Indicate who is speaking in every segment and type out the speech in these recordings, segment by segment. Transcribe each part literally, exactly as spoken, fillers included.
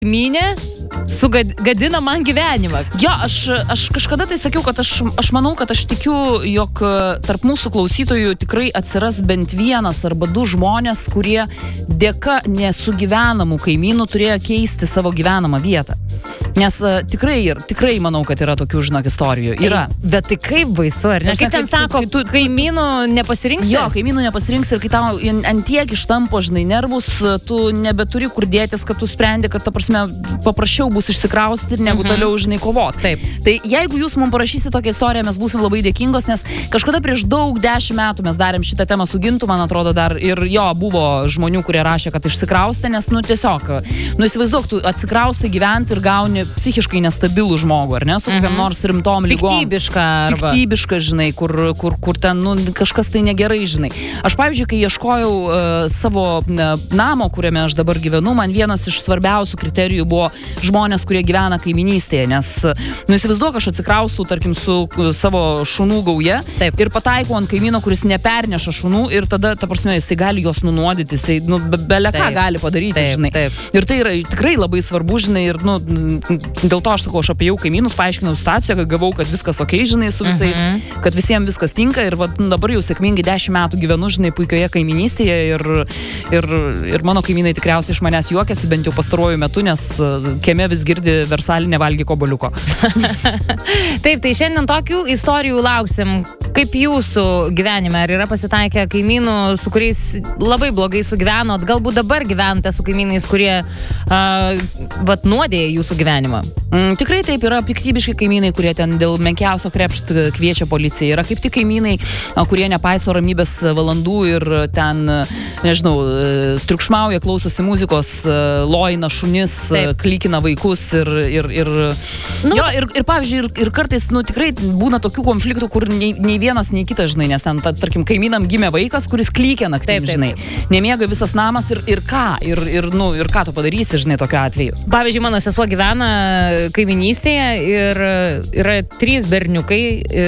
Speaker 1: kaimynė sugadina man gyvenimą.
Speaker 2: Jo, aš, aš kažkada tai sakiau, kad aš, aš manau, kad aš tikiu, jog tarp mūsų klausytojų tikrai atsiras bent vienas arba du žmonės, kurie dėka nesugyvenamų kaimynų turėjo keisti savo gyvenamą vietą. Nes uh, tikrai, ir, tikrai manau, kad yra tokių, žinok, istorijų. Yra.
Speaker 1: Ei, bet tai kaip baisu, ar ne? Kaip ten sako, tu kaimynų nepasirinksi?
Speaker 2: Jo, kaimynų nepasirinksi ir kai tau ant tiek ištampo, žinai, nervus, tu nebeturi kur dėtis, kad tu sprendi, kad, ta prasme, paprasčiau bus išsikraustyti, negu mhm. toliau, žinai, kovot.
Speaker 1: Taip.
Speaker 2: Tai jeigu jūs mums parašysite tokią istoriją, mes būsim labai dėkingos, nes kažkada prieš daug dešimt metų mes darėm šitą temą su Gintu, man atrodo, dar ir jo, buvo žmonių, kurie rašė, kad išsikraustė, nes, nu, tiesiog, nu, įsivaizduok, tu atsikraustai gyventi ir gauni psichiškai nestabilų žmogų, ar ne, su kokiam nors rimtom lygom.
Speaker 1: Piktybiška arba.
Speaker 2: Piktybiška, žinai, kur, kur, kur ten, nu, kažkas tai negerai, žinai. Aš, pavyzdžiui, kai ieškojau uh, savo uh, namo, kuriame aš dabar gyvenu, man vienas iš svarbiausių kriterijų buvo žmonės, kurie gyvena kaiminystėje, nes, nu, įsivaizduok, aš atsikraustų, tarkim, su uh, savo šunų gauja.
Speaker 1: Taip.
Speaker 2: Ir pataikau ant kaimyno, kuris neperneša šunų ir tada, ta prasme, jisai gali juos nunuodyti, jisai, nu, be, bele ką gali padaryti,
Speaker 1: taip,
Speaker 2: žinai.
Speaker 1: Taip.
Speaker 2: Ir tai yra tikrai labai svarbu, žinai, ir, nu, dėl to aš sakau, aš apėjau kaimynus, paaiškinau situaciją, kad gavau, kad viskas okei, žinai, su visais, uh-huh. kad visiems viskas tinka ir va, dabar jau sėkmingai dešimt metų gyvenu, žinai, puikioje kaiminystėje ir, ir, ir mano kaimynai tikriausiai iš manęs juokiasi, bent jau pastaruoju metu, nes kieme vis girdi Versalinė valgy koboliuko.
Speaker 1: Taip, tai šiandien tokių istorijų lauksim. Kaip jūsų gyvenime, ar yra pasitaikę kaimynų, su kuriais labai blogai sugyvenot, galbūt dabar gyvenate su kaimynais, kurie uh, vat nuodėja jūsų gyvenimą?
Speaker 2: Mm, tikrai taip, yra piktybiški kaimynai, kurie ten dėl menkiausio krepšt kviečia policiją. Yra kaip tik kaimynai, kurie nepaiso ramybės valandų ir ten, nežinau, triukšmauja, klausosi muzikos, lojina šunis, taip. Klykina vaikus ir, ir, ir, nu, jo, ir, ir pavyzdžiui, ir, ir kartais, nu, tikrai būna tokių konfliktų, kur nei, nei vienas, nei kitas, žinai, nes ten, ta, tarkim, kaimynam gimė vaikas, kuris klykia naktim, žinai. Nemiega visas namas ir, ir ką, ir, ir, nu, ir ką tu padarysi, žinai, tokiu atveju.
Speaker 1: Pavyzdžiui, mano sesuo gyvena kaiminystėje ir yra trys berniukai,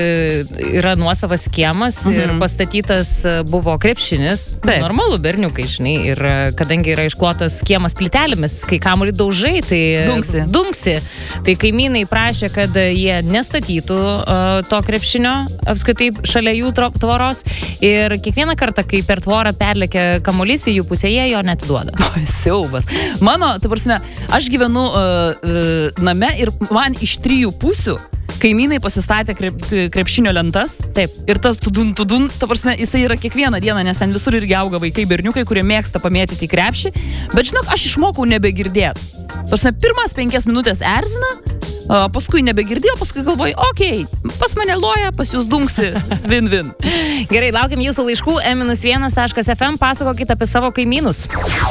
Speaker 1: yra nuosavas kiemas mhm. ir pastatytas buvo krepšinis, taip. Normalų berniukai, žinai, ir kadangi yra išklotas kiemas plytelėmis, kai kamuolį daužai, tai
Speaker 2: dunksi.
Speaker 1: dunksi. Tai kaimynai prašė, kad jie nestatytų uh, to krepšinio apskritai šalia jų tvoros ir kiekvieną kartą, kai per tvorą perlėkia kamuolys į jų pusę, jie jo neatiduoda.
Speaker 2: O, siaubas. Mano, ta prasme, aš gyvenu uh, uh, name ir man iš trijų pusių kaimynai pasistatė krep, krepšinio lentas. Taip. Ir tas tudun, tudun, ta prasme, jisai yra kiekvieną dieną, nes ten visur irgi auga vaikai, berniukai, kurie mėgsta pamėtyti į krepšį. Bet žinok, aš išmokau nebegirdėti. Tarsi pirmas penkias minutės erzina, o paskui nebegirdėjau, paskui galvoju, okei, okay, pas mane loja, pas jūs dunksi, vin-vin.
Speaker 1: Gerai, laukiam jūsų laiškų e vienas taškas ef em, pasakokit apie savo kaimynus.